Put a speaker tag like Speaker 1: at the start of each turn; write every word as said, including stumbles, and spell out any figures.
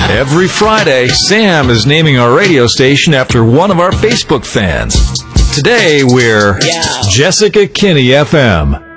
Speaker 1: Every Friday, Sam is naming our radio station after one of our Facebook fans. Today, we're
Speaker 2: Yeah.
Speaker 1: Jessica Kinney F M.